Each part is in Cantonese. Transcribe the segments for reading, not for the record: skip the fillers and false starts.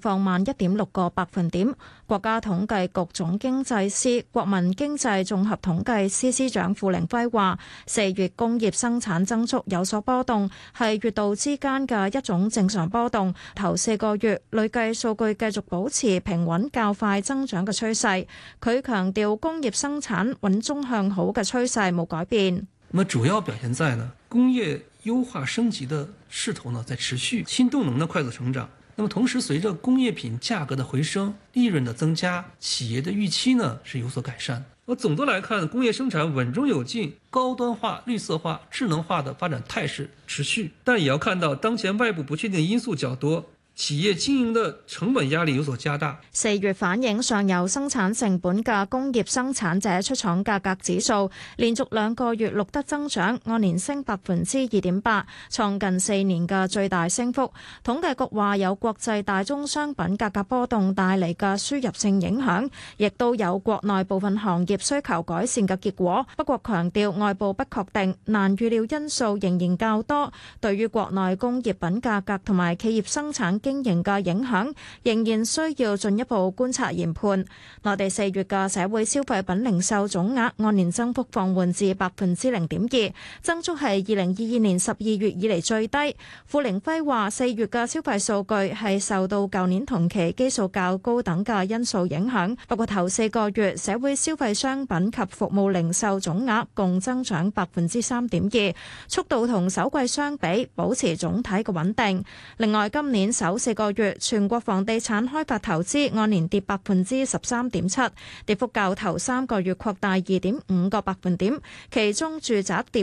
放慢1.6個百分點。國家統計局總經濟司、國民經濟綜合統計司司長付凌暉話：4月工業生產增速有所波動，係月度之間嘅一種正常波動。頭4個月累計數據繼續保持平穩較快增長嘅趨勢。佢強調工業生產穩中向好嘅趨勢冇改變。 那麼主要表現在呢工業優化升級的勢頭呢在持續，新動能的快速成長。那麼同時，隨着工業品價格的回升，利潤的增加，企業的預期呢是有所改善。總的來看，工業生產穩中有進，高端化、綠色化、智能化的發展態勢持續。但也要看到，當前外部不確定因素較多，企業經營的成本壓力有所加大。 4月反映上游生產成本嘅工業生產者出廠價格指數連續2個月錄得增長，按年升2.8%，創近4年嘅最大升幅。統計局話有國際大宗商品價格波動帶嚟嘅輸入性影響，亦都有國內部分行業需求改善嘅結果。不過強調外部不確定、難預料因素仍然較多，對於國內工業品價格同埋企業生產經營嘅影響仍然需要進一步觀察研判。內地4月嘅社會消費品零售總額按年增幅放緩至0.2%，增速係2022年12月以嚟最低。付凌暉話4月嘅消費數據係受到舊年同期基數較高等嘅因素影響，不過頭4個月社會消費商品及服務零售總額共增長3.2%，速度同首季相比保持總體嘅穩定。另外今年首4個月全國房地產開發投資按年跌13.7%，跌幅較頭3個月擴大2.5個百分點，其中住宅跌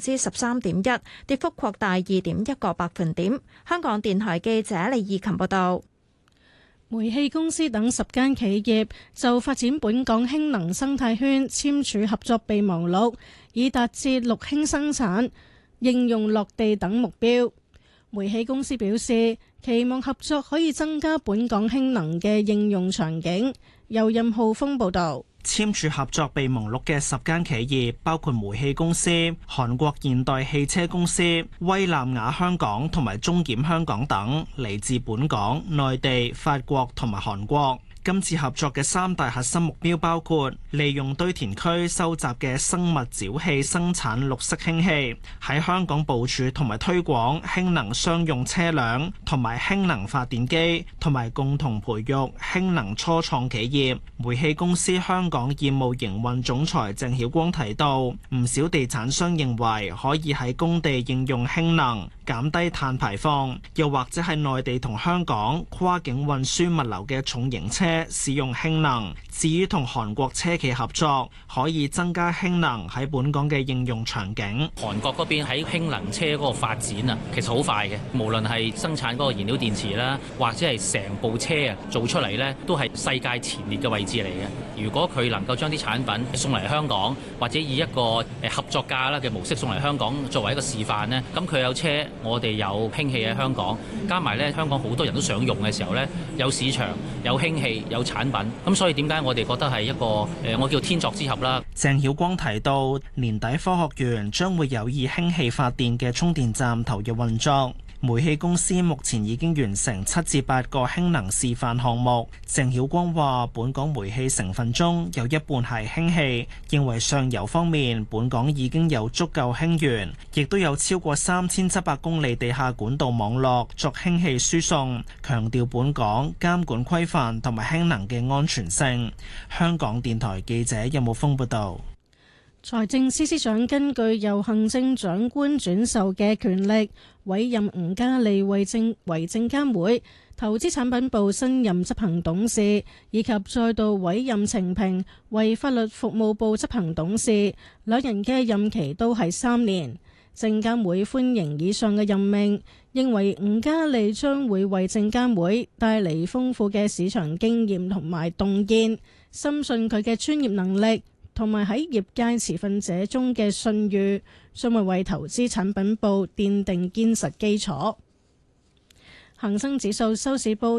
13.1%，跌幅擴大2.1個百分點。香港電台記者李義琴報道。 煤氣公司等10間企業就發展本港氫能生態圈簽署合作備忘錄，以達至綠氫生產、應用落地等目標。煤氣公司表示，期望合作可以增加本港氫能嘅應用場景。由任浩峰報道。 簽署合作備忘錄嘅10間企業包括煤氣公司、韓國現代汽車公司、威南亞香港同埋中檢香港等，嚟自本港、內地、法國同埋韓國。今次合作嘅3大核心目標包括利用堆填區收集嘅生物沼氣生產綠色氫氣，喺香港部署同埋推廣氫能商用車輛同埋氫能發電機，同埋共同培育氫能初創企業。煤氣公司香港業務營運總裁鄭曉光提到，唔少地產商認為可以喺工地應用氫能，減低碳排放，又或者係內地同香港跨境運輸物流嘅重型車使用氫能。至於同韓國車企合作，可以增加氫能喺本港嘅應用場景。 韓國嗰邊喺氫能車嗰個發展啊，其實好快嘅，無論係生產嗰個燃料電池啦，或者係成部車啊做出嚟呢，都係世界前列嘅位置嚟嘅。如果佢能夠將啲產品送嚟香港，或者以一個合作價啦嘅模式送嚟香港作為一個示範呢，咁佢有車，我哋有氫氣喺香港，加埋呢香港好多人都想用嘅時候呢，有市場、有氫氣、有產品，咁所以點解我哋覺得係一個我叫天作之合啦。 鄭曉光提到，年底科學園將會有以氫氣發電嘅充電站投入運作。煤氣公司目前已經完成7至8個氫能示範項目。鄭曉光話，本港煤氣成分中有一半係氫氣，認為上游方面本港已經有足夠氫源，亦都有超過3700公里地下管道網絡作氫氣輸送，強調本港監管規範同埋氫能嘅安全性。香港電台記者任武峰報道。 財政司司長根據由行政長官轉授嘅權力，委任吳嘉莉為證監會投資產品部新任執行董事，以及再度委任程平為法律服務部執行董事，兩人嘅任期都係3年。證監會歡迎以上嘅任命，認為吳嘉莉將會為證監會帶嚟豐富嘅市場經驗同埋洞見，深信佢嘅專業能力同埋喺業界持份者中嘅信譽，將會為投資產品部奠定堅實基礎。恒生指數收市報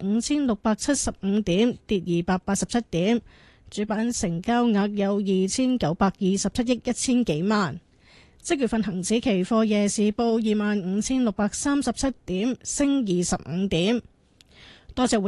25,675點，跌287點，主板成交額有2,927億1000幾萬。即月份恒指期貨夜市報25,637點，升25點。多謝。